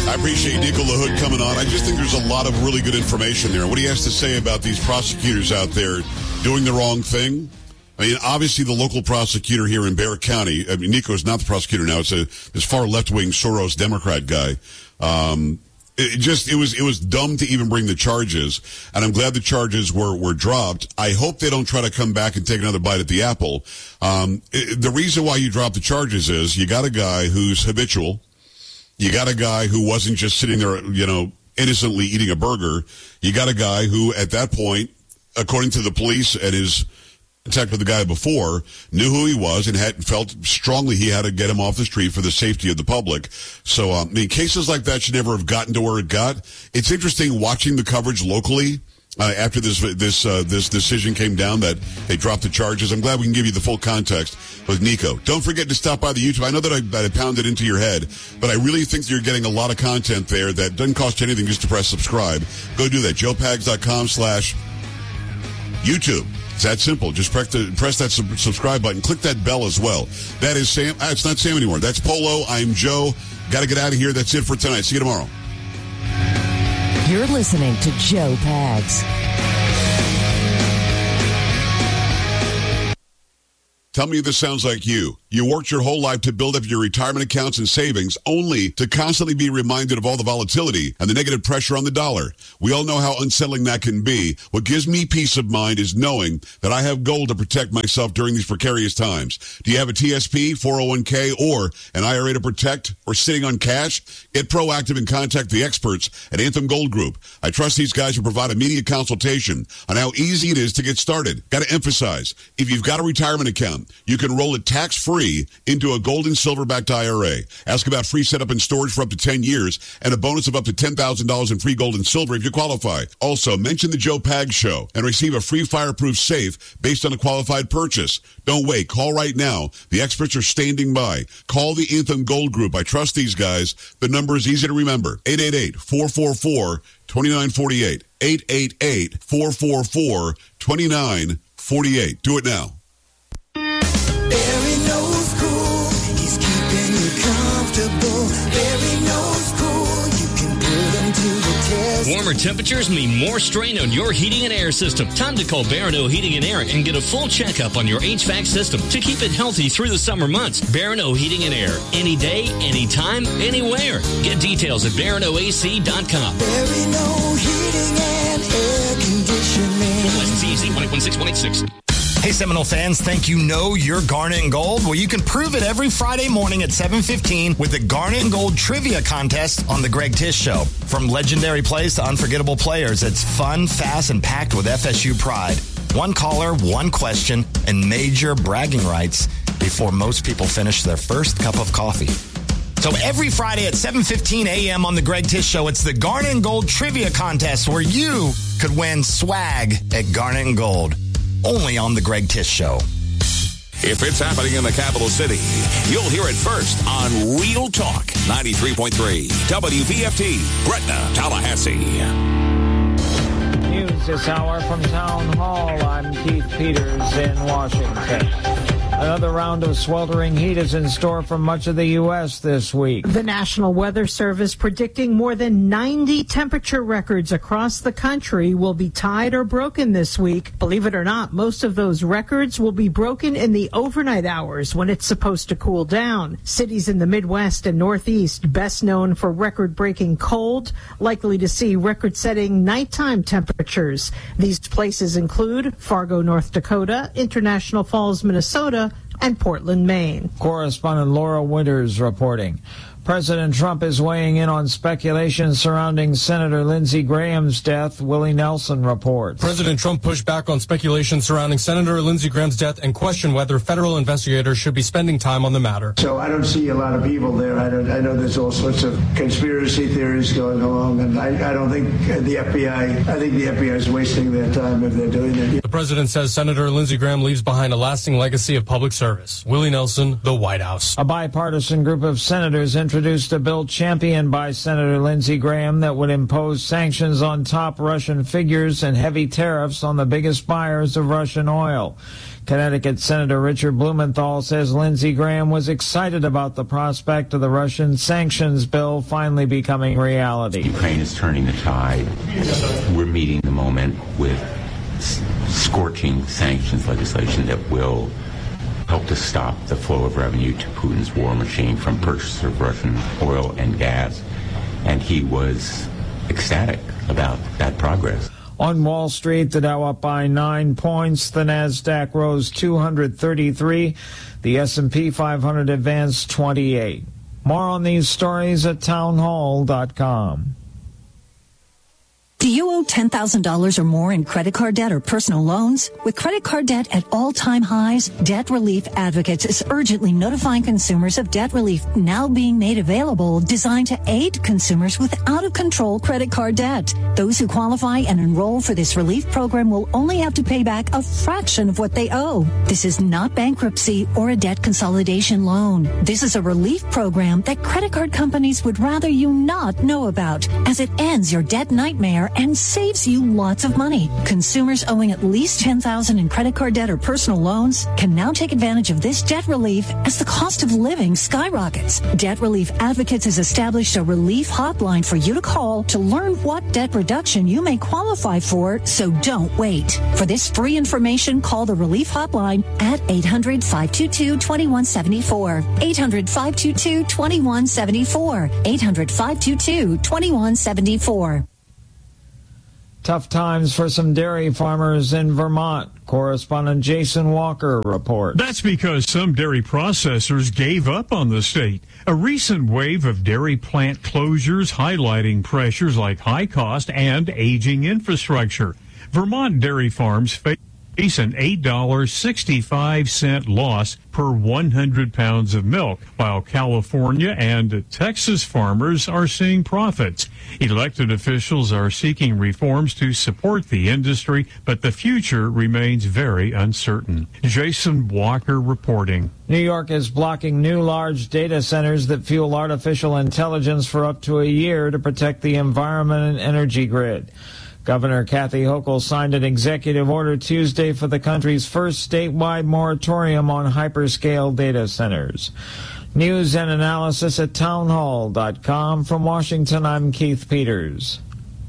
I appreciate Nico LaHood coming on. I just think there's a lot of really good information there. What he has to say about these prosecutors out there doing the wrong thing. I mean, obviously the local prosecutor here in Bexar County, I mean, Nico is not the prosecutor now. It's this far left-wing Soros Democrat guy. It was dumb to even bring the charges, and I'm glad the charges were dropped. I hope they don't try to come back and take another bite at the apple. The reason why you drop the charges is you got a guy who's habitual. You got a guy who wasn't just sitting there, innocently eating a burger. You got a guy who, at that point, according to the police and his contact with the guy before, knew who he was and had felt strongly he had to get him off the street for the safety of the public. So, cases like that should never have gotten to where it got. It's interesting watching the coverage locally after this decision came down that they dropped the charges. I'm glad we can give you the full context with Nico. Don't forget to stop by the YouTube. I know that I pounded into your head, but I really think that you're getting a lot of content there that doesn't cost you anything just to press subscribe. Go do that. JoePags.com/YouTube. It's that simple. Just press that subscribe button. Click that bell as well. That is Sam. It's not Sam anymore. That's Polo. I'm Joe. Got to get out of here. That's it for tonight. See you tomorrow. You're listening to Joe Pags. Tell me if this sounds like you. You worked your whole life to build up your retirement accounts and savings only to constantly be reminded of all the volatility and the negative pressure on the dollar. We all know how unsettling that can be. What gives me peace of mind is knowing that I have gold to protect myself during these precarious times. Do you have a TSP, 401k, or an IRA to protect, or sitting on cash? Get proactive and contact the experts at Anthem Gold Group. I trust these guys will provide immediate consultation on how easy it is to get started. Got to emphasize, if you've got a retirement account, you can roll it tax-free into a gold and silver-backed IRA. Ask about free setup and storage for up to 10 years and a bonus of up to $10,000 in free gold and silver if you qualify. Also, mention the Joe Pags Show and receive a free fireproof safe based on a qualified purchase. Don't wait. Call right now. The experts are standing by. Call the Anthem Gold Group. I trust these guys. The number is easy to remember. 888-444-2948. 888-444-2948. Do it now. Barry knows cool, he's keeping you comfortable. Barry knows cool, you can put him to the test. Warmer temperatures mean more strain on your heating and air system. Time to call Barano Heating and Air and get a full checkup on your HVAC system to keep it healthy through the summer months. Barano Heating and Air. Any day, anytime, anywhere. Get details at BaranoAC.com. Barano Heating and Air Conditioning. License EZ 1816186. Hey, Seminole fans, think you know your Garnet and Gold? Well, you can prove it every Friday morning at 7:15 with the Garnet and Gold Trivia Contest on The Greg Tish Show. From legendary plays to unforgettable players, it's fun, fast, and packed with FSU pride. One caller, one question, and major bragging rights before most people finish their first cup of coffee. So every Friday at 7:15 a.m. on The Greg Tish Show, it's the Garnet and Gold Trivia Contest where you could win swag at Garnet and Gold. Only on The Greg Tish Show. If it's happening in the capital city, you'll hear it first on Real Talk 93.3 WVFT, Gretna, Tallahassee. News this hour from Town Hall. I'm Keith Peters in Washington. Another round of sweltering heat is in store for much of the U.S. this week. The National Weather Service predicting more than 90 temperature records across the country will be tied or broken this week. Believe it or not, most of those records will be broken in the overnight hours when it's supposed to cool down. Cities in the Midwest and Northeast, best known for record-breaking cold, likely to see record-setting nighttime temperatures. These places include Fargo, North Dakota, International Falls, Minnesota, and Portland, Maine. Correspondent Laura Winters reporting. President Trump is weighing in on speculation surrounding Senator Lindsey Graham's death. Willie Nelson reports. President Trump pushed back on speculation surrounding Senator Lindsey Graham's death and questioned whether federal investigators should be spending time on the matter. So I don't see a lot of people there. I know there's all sorts of conspiracy theories going along, and I don't think the FBI is wasting their time if they're doing that. The president says Senator Lindsey Graham leaves behind a lasting legacy of public service. Willie Nelson, The White House. A bipartisan group of senators introduced a bill championed by Senator Lindsey Graham that would impose sanctions on top Russian figures and heavy tariffs on the biggest buyers of Russian oil. Connecticut Senator Richard Blumenthal says Lindsey Graham was excited about the prospect of the Russian sanctions bill finally becoming reality. Ukraine is turning the tide. We're meeting the moment with scorching sanctions legislation that will help to stop the flow of revenue to Putin's war machine from purchase of Russian oil and gas. And he was ecstatic about that progress. On Wall Street, the Dow up by 9 points. The Nasdaq rose 233. The S&P 500 advanced 28. More on these stories at townhall.com. Do you owe $10,000 or more in credit card debt or personal loans? With credit card debt at all-time highs, Debt Relief Advocates is urgently notifying consumers of debt relief now being made available, designed to aid consumers with out-of-control credit card debt. Those who qualify and enroll for this relief program will only have to pay back a fraction of what they owe. This is not bankruptcy or a debt consolidation loan. This is a relief program that credit card companies would rather you not know about, as it ends your debt nightmare and saves you lots of money. Consumers owing at least $10,000 in credit card debt or personal loans can now take advantage of this debt relief as the cost of living skyrockets. Debt Relief Advocates has established a relief hotline for you to call to learn what debt reduction you may qualify for, so don't wait. For this free information, call the relief hotline at 800-522-2174. 800-522-2174. 800-522-2174. Tough times for some dairy farmers in Vermont. Correspondent Jason Walker reports. That's because some dairy processors gave up on the state. A recent wave of dairy plant closures highlighting pressures like high cost and aging infrastructure. Vermont dairy farms face an $8.65 loss per 100 pounds of milk, while California and Texas farmers are seeing profits. Elected officials are seeking reforms to support the industry, but the future remains very uncertain. Jason Walker reporting. New York is blocking new large data centers that fuel artificial intelligence for up to a year to protect the environment and energy grid. Governor Kathy Hochul signed an executive order Tuesday for the country's first statewide moratorium on hyperscale data centers. News and analysis at townhall.com. From Washington, I'm Keith Peters.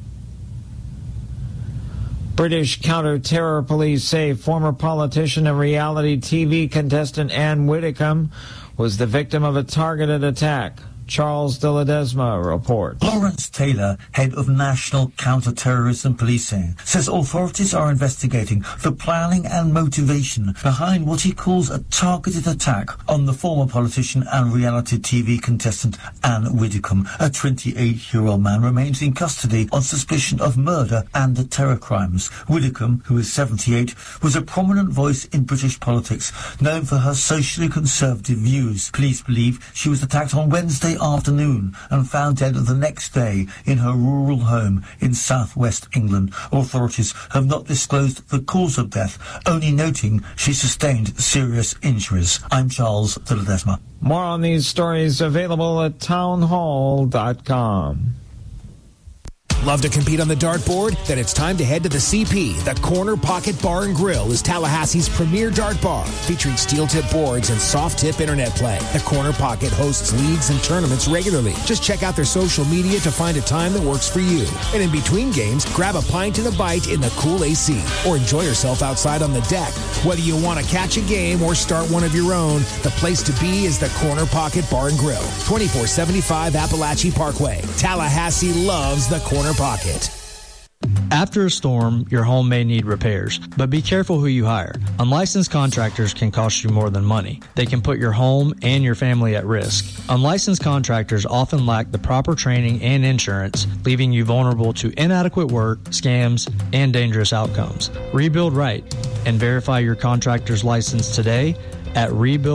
British counter-terror police say former politician and reality TV contestant Anne Widdecombe was the victim of a targeted attack. Charles de Ledesma reports. Lawrence Taylor, head of National Counter-Terrorism Policing, says authorities are investigating the planning and motivation behind what he calls a targeted attack on the former politician and reality TV contestant Anne Widdecombe. A 28-year-old man remains in custody on suspicion of murder and terror crimes. Widdecombe, who is 78, was a prominent voice in British politics, known for her socially conservative views. Police believe she was attacked on Wednesday afternoon and found dead the next day in her rural home in southwest England. Authorities have not disclosed the cause of death, only noting she sustained serious injuries. I'm Charles de Ledesma. More on these stories available at townhall.com. Love to compete on the dartboard? Then it's time to head to the CP. The Corner Pocket Bar and Grill is Tallahassee's premier dart bar, featuring steel-tip boards and soft-tip internet play. The Corner Pocket hosts leagues and tournaments regularly. Just check out their social media to find a time that works for you. And in between games, grab a pint and a bite in the cool AC, or enjoy yourself outside on the deck. Whether you want to catch a game or start one of your own, the place to be is the Corner Pocket Bar and Grill, 2475 Appalachian Parkway. Tallahassee loves the Corner Pocket. After a storm, your home may need repairs, but be careful who you hire. Unlicensed contractors can cost you more than money. They can put your home and your family at risk. Unlicensed contractors often lack the proper training and insurance, leaving you vulnerable to inadequate work, scams, and dangerous outcomes. Rebuild right and verify your contractor's license today at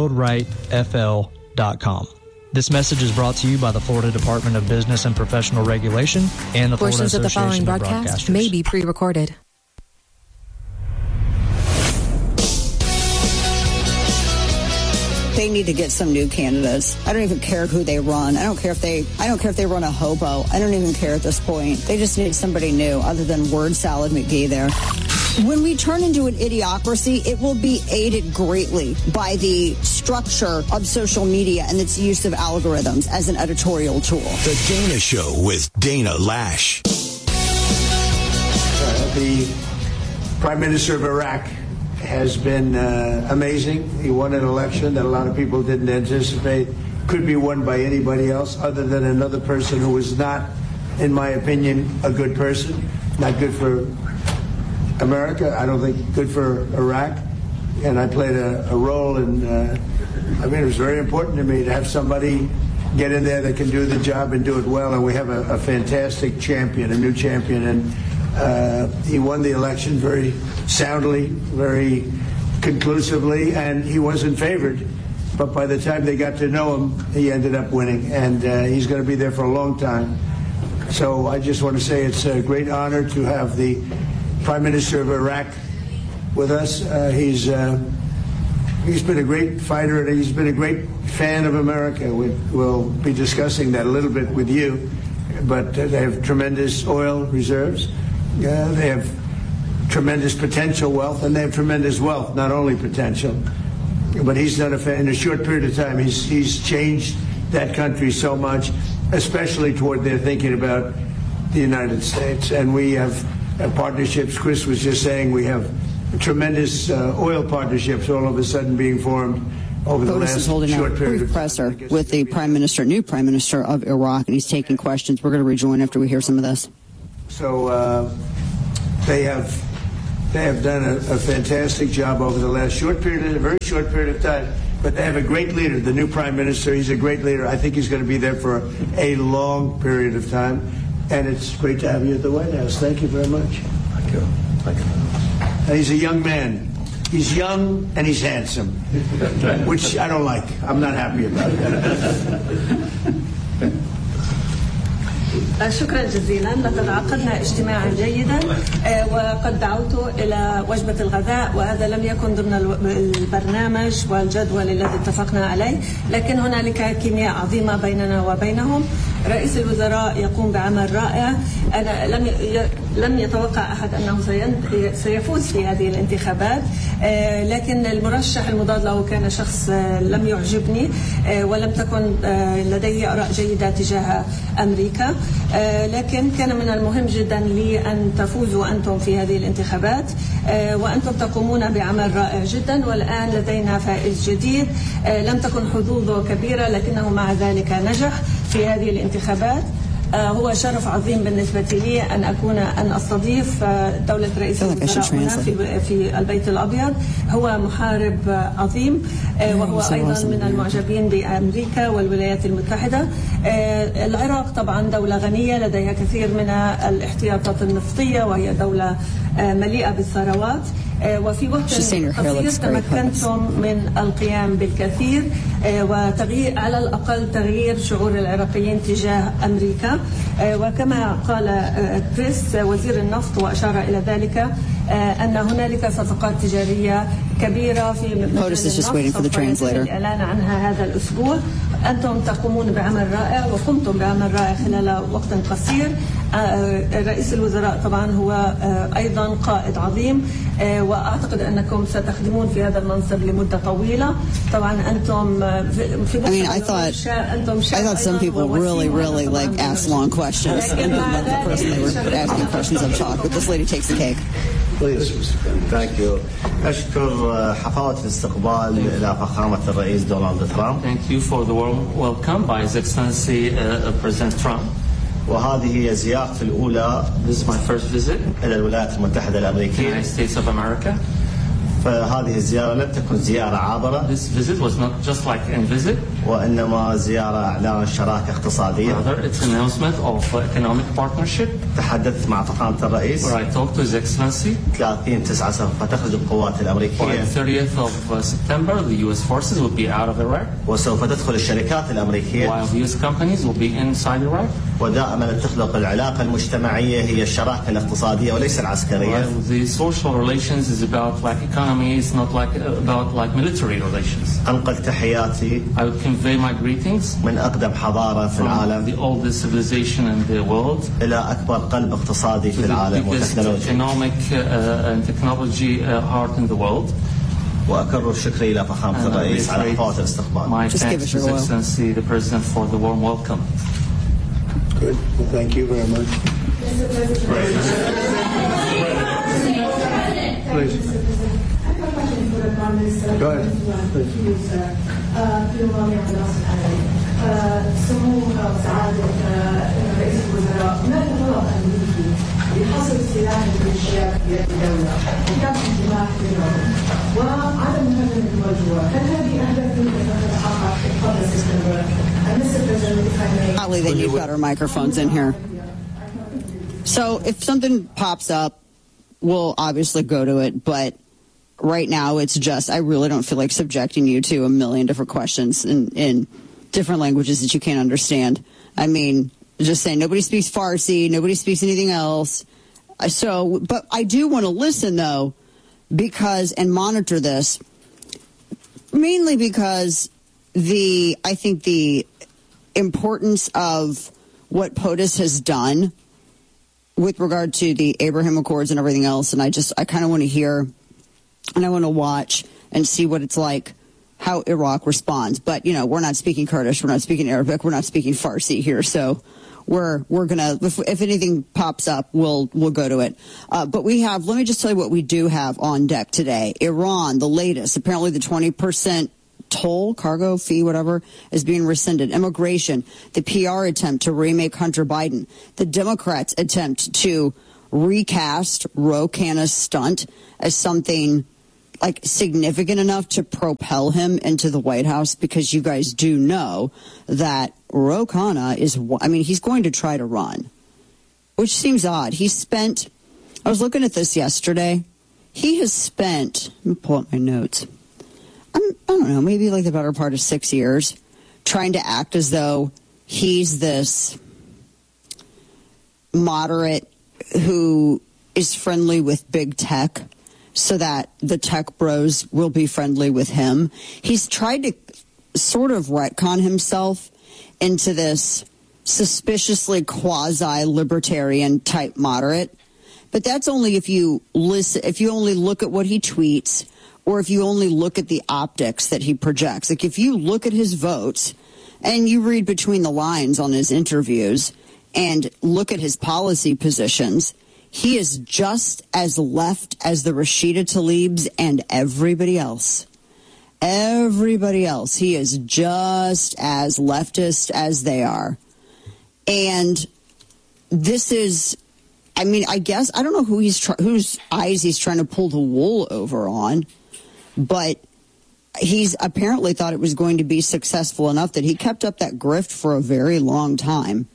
rebuildrightfl.com. This message is brought to you by the Florida Department of Business and Professional Regulation and the Florida Portions of the Association following of broadcast Broadcasters. may be pre-recorded. they need to get some new candidates. I don't even care who they run. I don't care if they run a hobo. I don't even care at this point. They just need somebody new other than word salad McGee there. When we turn into an idiocracy, it will be aided greatly by the structure of social media and its use of algorithms as an editorial tool. The Dana Show with Dana Lash. The Prime Minister of Iraq has been amazing. He won an election that a lot of people didn't anticipate could be won by anybody else other than another person who was not, in my opinion, a good person. Not good for America. I don't think good for Iraq. And I played a role in, it was very important to me to have somebody get in there that can do the job and do it well. And we have a fantastic champion, a new champion. And he won the election very soundly, very conclusively, and he wasn't favored. But by the time they got to know him, he ended up winning. And he's going to be there for a long time. So I just want to say it's a great honor to have the Prime Minister of Iraq with us. He's been a great fighter, and he's been a great fan of America. We'll be discussing that a little bit with you. But they have tremendous oil reserves. They have tremendous potential wealth, and they have tremendous wealth, not only potential. But he's done in a short period of time, he's changed that country so much, especially toward their thinking about the United States. And we have partnerships. Chris was just saying we have tremendous oil partnerships all of a sudden being formed over the last short period of time. Brief presser with the new Prime Minister of Iraq, and he's taking questions. We're going to rejoin after we hear some of this. So they have done a fantastic job over the last very short period of time. But they have a great leader, the new Prime Minister. He's a great leader. I think he's going to be there for a long period of time. And it's great to have you at the White House. Thank you very much. Thank you. Thank you. And he's a young man. He's young and he's handsome, which I don't like. I'm not happy about it. شكرا جزيلا. لقد عقدنا اجتماعا جيدا وقد دعوت إلى وجبة الغداء، وهذا لم يكن ضمن البرنامج والجدول الذي اتفقنا عليه، لكن هنالك كيمياء عظيمة بيننا وبينهم. رئيس الوزراء يقوم بعمل رائع. أنا لم يتوقع أحد أنه سيفوز في هذه الانتخابات، لكن المرشح المضاد له كان شخص لم يعجبني ولم تكن لديه آراء جيدة تجاه أمريكا، لكن كان من المهم جدا لي أن تفوزوا أنتم في هذه الانتخابات، وأنتم تقومون بعمل رائع جدا. والآن لدينا فائز جديد لم تكن حظوظه كبيرة لكنه مع ذلك نجح في هذه الانتخابات. هو شرف عظيم بالنسبة لي أن أستضيف دولة رئيس الوزراء هنا في البيت الأبيض. هو محارب عظيم، وهو أيضا من المعجبين بأمريكا والولايات المتحدة. العراق طبعا دولة غنية لديها كثير من الاحتياطات النفطية، وهي دولة مليئة بالثروات، وفي وقت قصير تمكنتم من القيام بالكثير وتغيير، على الأقل تغيير شعور العراقيين تجاه أمريكا. وكما قال كريس وزير النفط وأشار إلى ذلك أن هنالك صفقات تجارية كبيرة في النفط الإعلان عنها هذا الأسبوع. أنتم تقومون بعمل رائع وقمتم بعمل رائع خلال وقت قصير. رئيس الوزراء طبعا هو أيضا قائد عظيم، وأعتقد أنكم ستخدمون في هذا المنصب لمدة طويلة. طبعا أنتم في I thought some people really like ask long questions and then let the person they were asking questions of talk, but this lady takes the cake. Please. Thank you. أشكر حفاوة الاستقبال إلى فخامة الرئيس دونالد ترامب. Thank you for the warm welcome by His Excellency President Trump. وهذه هي زيارتي الأولى. This is my first visit إلى الولايات المتحدة الأمريكية. United States of America. فهذه الزيارة لم تكن زيارة عابرة. This visit was not just like any visit. وإنما زيارة إعلان شراكة اقتصادية. Rather, it's an announcement of economic partnership. تحدثت مع فخامة الرئيس. Where I talked to His Excellency. 30/9 سوف تخرج القوات الأمريكية. On the 30th of September, the U.S. forces will be out of Iraq. وسوف تدخل الشركات الأمريكية. While the U.S. companies will be inside Iraq. ودائما تخلق العلاقة المجتمعية هي الشراكة الاقتصادية وليس العسكرية. Well, the social relations is about like economy, it's not like about like military relations. أنقل تحياتي. I would convey my greetings من أقدم حضارة في العالم. The oldest civilization in the world. إلى أكبر قلب اقتصادي في العالم وتكنولوجيا. Economic and technology heart in the world. وأكرر شكري إلى فخامة الرئيس على حفاوة الاستقبال. My thanks to His Excellency the President for the warm welcome. Good. Well, thank you very much. Please. Go ahead. سمو وسعادة رئيس الوزراء ما تطلب أن يجري لحصر سلاح الميليشيات في يد الدولة وكم انتماء منهم وعدم مهاجمة الوجوه هل هذه أهداف تتحقق قبل سبتمبر؟ Holly, then you've got our microphones in here. So if something pops up, we'll obviously go to it, but right now it's just, I really don't feel like subjecting you to a million different questions in different languages that you can't understand. I mean, just saying nobody speaks Farsi, nobody speaks anything else. So, but I do want to listen though, because, and monitor this, mainly because I think the importance of what POTUS has done with regard to the Abraham Accords and everything else. And I kind of want to hear and I want to watch and see what it's like, how Iraq responds. But, we're not speaking Kurdish. We're not speaking Arabic. We're not speaking Farsi here. So we're going to, if anything pops up, we'll go to it. But let me just tell you what we do have on deck today. Iran, the latest, apparently the 20% toll, cargo fee, whatever, is being rescinded. Immigration, the PR attempt to remake Hunter Biden, the Democrats' attempt to recast Ro Khanna's stunt as something like significant enough to propel him into the White House, because you guys do know that Ro Khanna he's going to try to run, which seems odd. I was looking at this yesterday. He has spent, let me pull up my notes. I don't know, maybe like the better part of 6 years trying to act as though he's this moderate who is friendly with big tech so that the tech bros will be friendly with him. He's tried to sort of retcon himself into this suspiciously quasi-libertarian type moderate. But that's only if you only look at what he tweets, or if you only look at the optics that he projects. Like if you look at his votes and you read between the lines on his interviews and look at his policy positions, he is just as left as the Rashida Tlaibs and everybody else. Everybody else. He is just as leftist as they are. And this is, I guess, I don't know whose eyes he's trying to pull the wool over on. But he's apparently thought it was going to be successful enough that he kept up that grift for a very long time.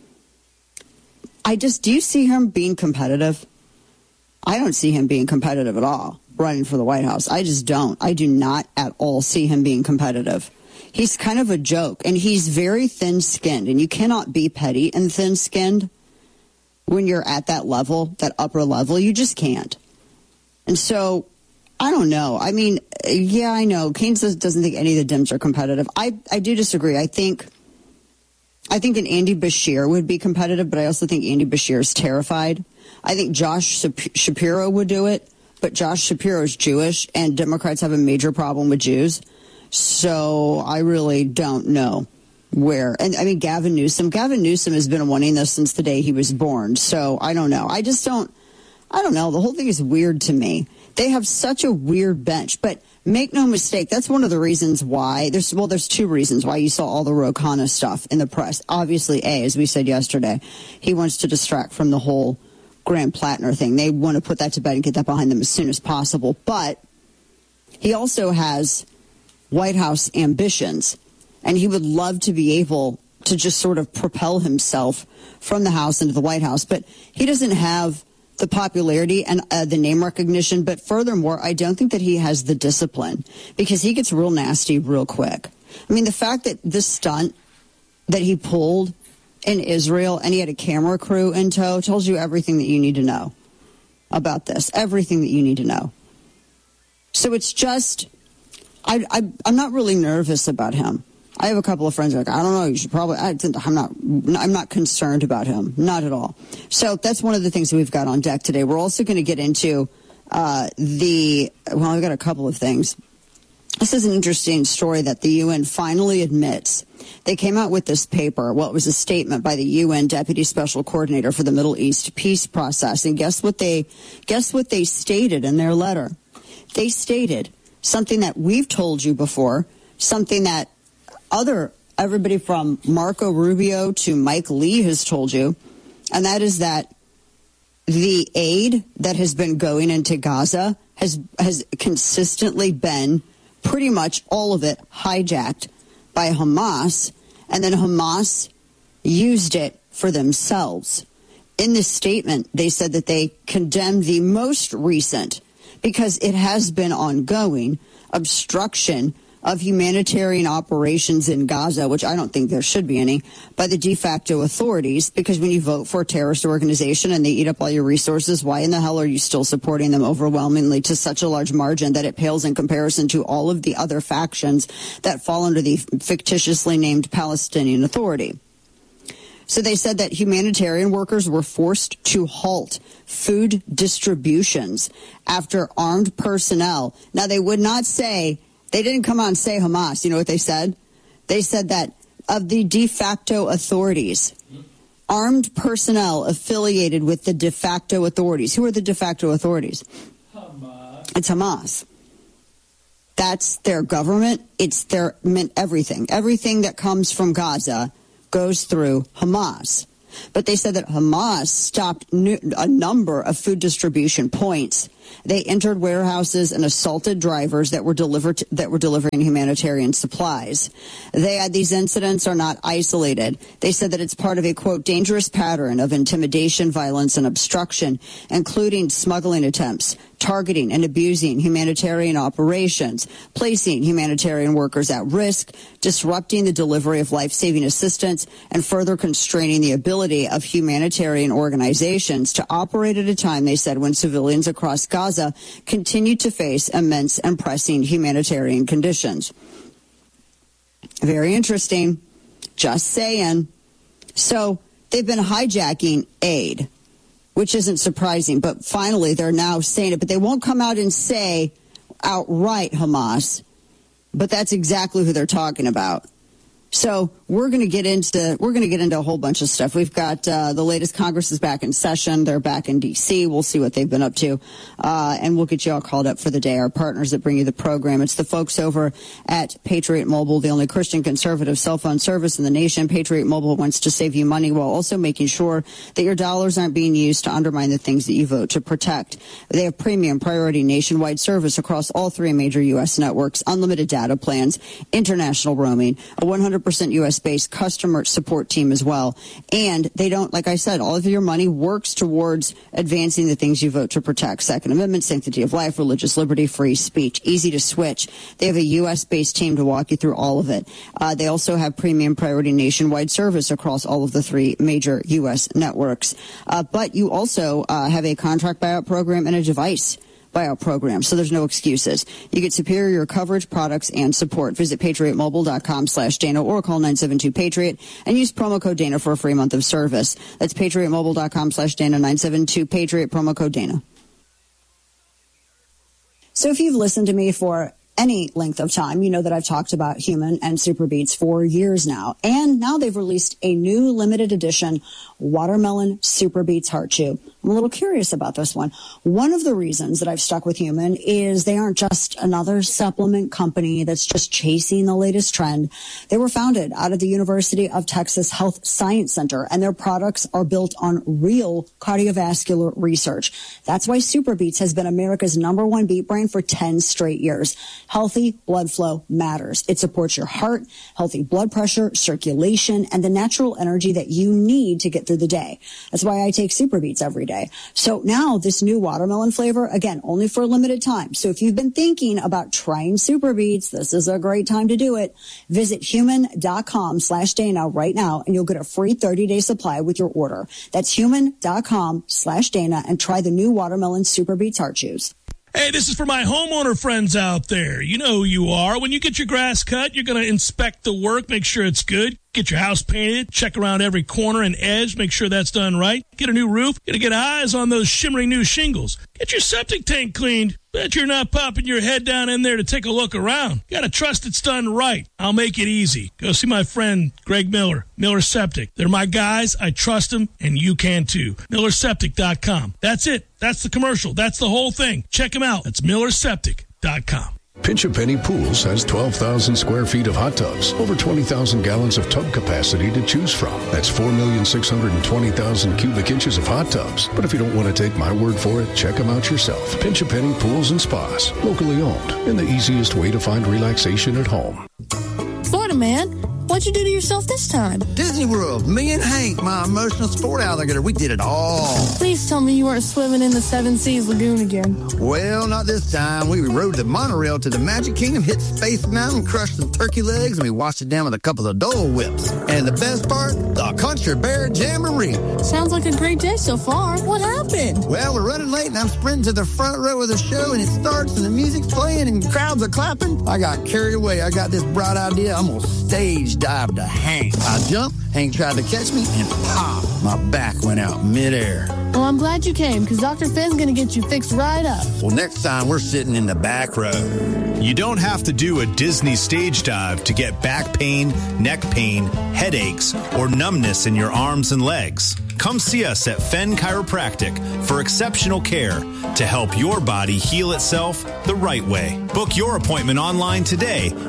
Do you see him being competitive? I don't see him being competitive at all, running for the White House. I just don't. I do not at all see him being competitive. He's kind of a joke, and he's very thin-skinned, and you cannot be petty and thin-skinned when you're at that level, that upper level. You just can't. And so, I don't know. I mean, yeah, I know. Keynes doesn't think any of the Dems are competitive. I do disagree. I think an Andy Bashir would be competitive, but I also think Andy Bashir is terrified. I think Josh Shapiro would do it, but Josh Shapiro is Jewish, and Democrats have a major problem with Jews. So I really don't know where. And Gavin Newsom has been wanting this since the day he was born. So I don't know. I don't know. The whole thing is weird to me. They have such a weird bench, but make no mistake, that's one of the reasons why there's two reasons why you saw all the Ro Khanna stuff in the press. Obviously, as we said yesterday, he wants to distract from the whole Graham Plattner thing. They want to put that to bed and get that behind them as soon as possible. But he also has White House ambitions, and he would love to be able to just sort of propel himself from the House into the White House. But he doesn't have the popularity and the name recognition. But furthermore, I don't think that he has the discipline, because he gets real nasty real quick. The fact that this stunt that he pulled in Israel, and he had a camera crew in tow. Tells you everything that you need to know about this. Everything that you need to know. So it's just, I'm not really nervous about him. I have a couple of friends who are like, I don't know, you should probably, I'm not concerned about him. Not at all. So that's one of the things that we've got on deck today. We're also going to get into I've got a couple of things. This is an interesting story that the UN finally admits. They came out with this paper. Well, it was a statement by the UN Deputy Special Coordinator for the Middle East Peace Process. And guess what they stated in their letter? They stated something that we've told you before, something that everybody from Marco Rubio to Mike Lee has told you, and that is that the aid that has been going into Gaza has consistently been pretty much all of it hijacked by Hamas, and then Hamas used it for themselves. In this statement, they said that they condemned the most recent, because it has been ongoing, obstruction of humanitarian operations in Gaza, which I don't think there should be any, by the de facto authorities, because when you vote for a terrorist organization and they eat up all your resources, why in the hell are you still supporting them overwhelmingly to such a large margin that it pales in comparison to all of the other factions that fall under the fictitiously named Palestinian Authority? So they said that humanitarian workers were forced to halt food distributions after armed personnel. Now, they would not say, they didn't come out and say Hamas. You know what they said? They said that of the de facto authorities, armed personnel affiliated with the de facto authorities. Who are the de facto authorities? Hamas. It's Hamas. That's their government. It's their everything. Everything that comes from Gaza goes through Hamas. But they said that Hamas stopped a number of food distribution points. They entered warehouses and assaulted drivers that were delivering humanitarian supplies. They had these incidents are not isolated. They said that it's part of a, quote, dangerous pattern of intimidation, violence, and obstruction, including smuggling attempts, targeting and abusing humanitarian operations, placing humanitarian workers at risk, disrupting the delivery of life-saving assistance, and further constraining the ability of humanitarian organizations to operate at a time, they said, when civilians across Gaza continue to face immense and pressing humanitarian conditions. Very interesting. Just saying. So they've been hijacking aid, which isn't surprising, but finally they're now saying it. But they won't come out and say outright Hamas, but that's exactly who they're talking about. So we're going to get into a whole bunch of stuff. We've got the latest Congress is back in session. They're back in D.C. We'll see what they've been up to, and we'll get you all called up for the day. Our partners that bring you the program. It's the folks over at Patriot Mobile, the only Christian conservative cell phone service in the nation. Patriot Mobile wants to save you money while also making sure that your dollars aren't being used to undermine the things that you vote to protect. They have premium priority nationwide service across all three major U.S. networks, unlimited data plans, international roaming, a 100% U.S.-based customer support team as well. And they don't, like I said, all of your money works towards advancing the things you vote to protect. Second Amendment, sanctity of life, religious liberty, free speech. Easy to switch. They have a U.S.-based team to walk you through all of it. They also have premium priority nationwide service across all of the three major U.S. networks. But you also have a contract buyout program and a device buyout program, so there's no excuses. You get superior coverage, products, and support. Visit patriotmobile.com/Dana or call 972-PATRIOT and use promo code Dana for a free month of service. That's patriotmobile.com/Dana, 972-PATRIOT, promo code Dana. So if you've listened to me for any length of time, you know that I've talked about Human and Super Beets for years now. And now they've released a new limited edition Watermelon Super Beets Heart Chew. I'm a little curious about this one. One of the reasons that I've stuck with Human is they aren't just another supplement company that's just chasing the latest trend. They were founded out of the University of Texas Health Science Center, and their products are built on real cardiovascular research. That's why Super Beets has been America's #1 beet brand for 10 straight years. Healthy blood flow matters. It supports your heart, healthy blood pressure, circulation, and the natural energy that you need to get through the day. That's why I take Super Beets every day. So now this new watermelon flavor, again, only for a limited time. So if you've been thinking about trying Super Beets, this is a great time to do it. Visit human.com/Dana right now, and you'll get a free 30-day supply with your order. That's human.com/Dana, and try the new watermelon Super Beets heart chews. Hey, this is for my homeowner friends out there. You know who you are. When you get your grass cut, you're going to inspect the work, make sure it's good. Get your house painted, check around every corner and edge, make sure that's done right. Get a new roof, gotta get eyes on those shimmering new shingles. Get your septic tank cleaned. Bet you're not popping your head down in there to take a look around. You gotta trust it's done right. I'll make it easy. Go see my friend Greg Miller, Miller Septic. They're my guys, I trust them, and you can too. MillerSeptic.com. That's it. That's the commercial. That's the whole thing. Check them out. That's MillerSeptic.com. Pinch a Penny Pools has 12,000 square feet of hot tubs, over 20,000 gallons of tub capacity to choose from. That's 4,620,000 cubic inches of hot tubs. But if you don't want to take my word for it, check them out yourself. Pinch a Penny Pools and Spas, locally owned, and the easiest way to find relaxation at home. Florida man, what'd you do to yourself this time? Disney World. Me and Hank, my emotional sport alligator, we did it all. Please tell me you weren't swimming in the Seven Seas Lagoon again. Well, not this time. We rode the monorail to the Magic Kingdom, hit Space Mountain, crushed some turkey legs, and we washed it down with a couple of Dole Whips. And the best part, the Country Bear Jamboree. Sounds like a great day so far. What happened? Well, we're running late, and I'm sprinting to the front row of the show, and it starts, and the music's playing, and crowds are clapping. I got carried away. I got this bright idea. I'm going to stage dive to Hank. I jumped, Hank tried to catch me, and pop, my back went out midair. Well, I'm glad you came, because Dr. Finn's going to get you fixed right up. Well, next time we're sitting in the back row. You don't have to do a Disney stage dive to get back pain, neck pain, headaches, or numbness in your arms and legs. Come see us at Fenn Chiropractic for exceptional care to help your body heal itself the right way. Book your appointment online today